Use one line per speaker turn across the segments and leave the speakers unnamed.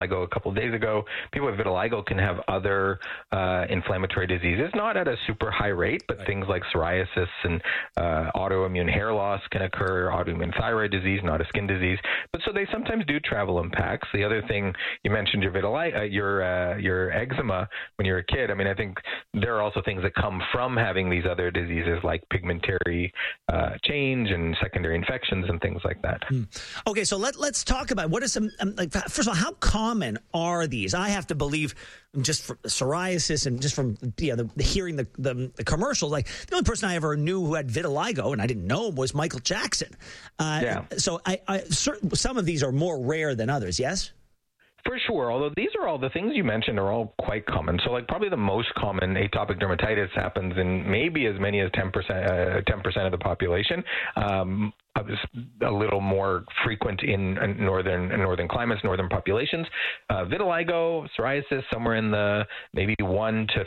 vitiligo a couple of days ago. People with vitiligo can have other inflammatory diseases, not at a super high rate, but things like psoriasis and autoimmune hair loss can occur, autoimmune thyroid disease, not a skin disease. But so they sometimes do travel impacts. The other thing, you mentioned your vitiligo, your eczema when you're a kid. I mean, I think there are also things that come from having these other diseases like pigmentary change and secondary infections and things like that.
Okay, so let's talk about what is some, first of all, how common are these? I have to believe, just for psoriasis and just from hearing the commercials, like the only person I ever knew who had vitiligo, and I didn't know him, was Michael Jackson. So some of these are more rare than others, yes?
For sure, although these are all, the things you mentioned are all quite common. So like probably the most common atopic dermatitis happens in maybe as many as 10% of the population. A little more frequent in northern climates, northern populations. Vitiligo, psoriasis, somewhere in the maybe 1 to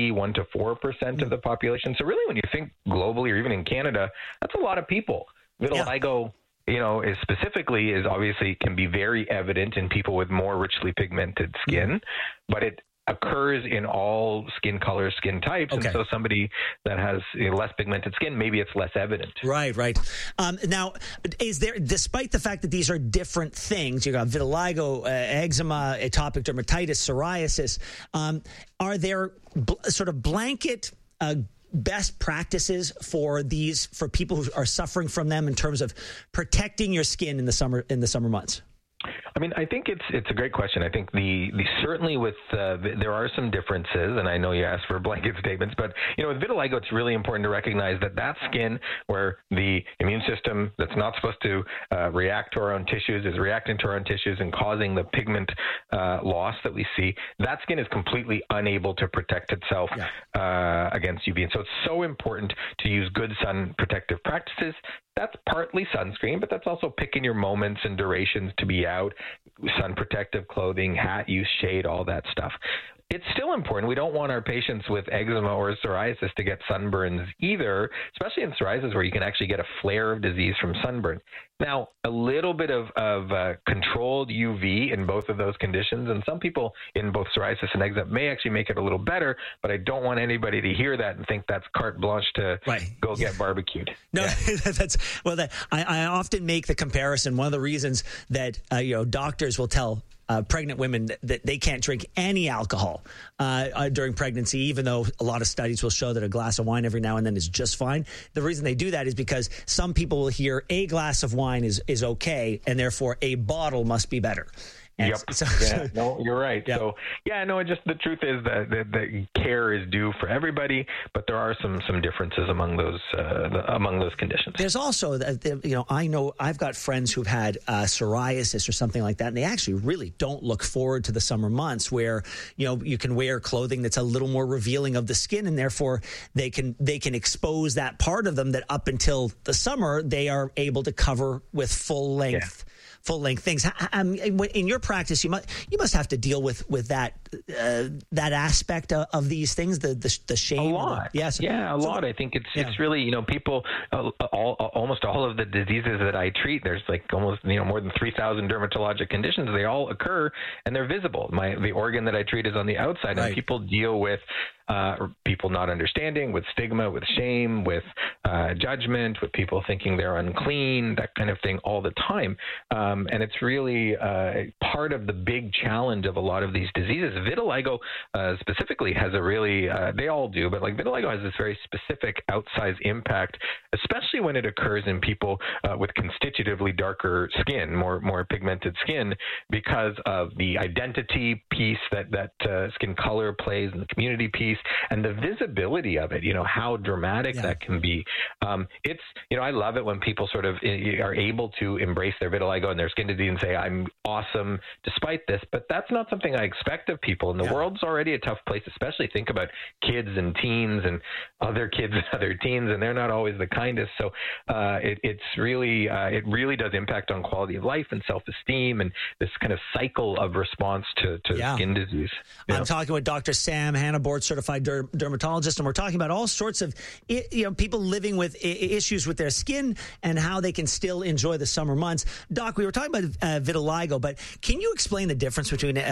4% of the population. So really when you think globally or even in Canada, that's a lot of people. Vitiligo, is obviously can be very evident in people with more richly pigmented skin, but it occurs in all skin colors, skin types. Okay. And so somebody that has less pigmented skin, maybe it's less evident.
Right. Now, is there, despite the fact that these are different things, you got vitiligo, eczema, atopic dermatitis, psoriasis, are there sort of blanket best practices for people who are suffering from them in terms of protecting your skin in the summer months?
I mean, I think it's a great question. I think the certainly with there are some differences, and I know you asked for blanket statements, but with vitiligo, it's really important to recognize that skin where the immune system that's not supposed to react to our own tissues is reacting to our own tissues and causing the pigment loss that we see. That skin is completely unable to protect itself against UV, and so it's so important to use good sun protective practices. That's partly sunscreen, but that's also picking your moments and durations to be out, sun protective clothing, hat use, shade, all that stuff. It's still important. We don't want our patients with eczema or psoriasis to get sunburns either, especially in psoriasis where you can actually get a flare of disease from sunburn. Now, a little bit of controlled UV in both of those conditions, and some people in both psoriasis and eczema may actually make it a little better, but I don't want anybody to hear that and think that's carte blanche to go get barbecued.
No, I often make the comparison. One of the reasons that doctors will tell pregnant women that they can't drink any alcohol during pregnancy, even though a lot of studies will show that a glass of wine every now and then is just fine. The reason they do that is because some people will hear a glass of wine is okay, and therefore a bottle must be better. And
no, you're right. Yep. So, the truth is that care is due for everybody, but there are some differences among those conditions.
There's also, I know I've got friends who've had psoriasis or something like that, and they actually really don't look forward to the summer months where, you can wear clothing that's a little more revealing of the skin, and therefore they can expose that part of them that up until the summer they are able to cover with full length things. In your practice, you must have to deal with that aspect of these things, the shame.
A lot. A lot. I think it's really, people, almost all of the diseases that I treat, there's like almost, more than 3,000 dermatologic conditions. They all occur and they're visible. The organ that I treat is on the outside, and people deal with people not understanding, with stigma, with shame, with judgment, with people thinking they're unclean, that kind of thing all the time. And it's really part of the big challenge of a lot of these diseases. Vitiligo specifically has a really, they all do, but like vitiligo has this very specific outsized impact, especially when it occurs in people with constitutively darker skin, more pigmented skin, because of the identity piece that skin color plays in the community piece and the visibility of it, how dramatic that can be. It's, I love it when people sort of are able to embrace their vitiligo and their skin disease and say, I'm awesome despite this, but that's not something I expect of people. And the world's already a tough place, especially think about kids and teens and other kids and other teens, and they're not always the kindest. So it really does impact on quality of life and self-esteem and this kind of cycle of response to skin disease.
I'm talking with Dr. Sam Hannah, board certified certified dermatologist, and we're talking about all sorts of people living with issues with their skin and how they can still enjoy the summer months. Doc, we were talking about vitiligo, but can you explain the difference between